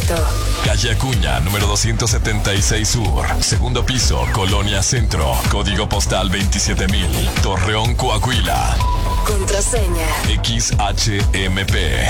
directo. Calle Acuña, número 276 Sur. Segundo piso, Colonia Centro. Código postal 27000. Torreón, Coahuila. Contraseña. XHMP.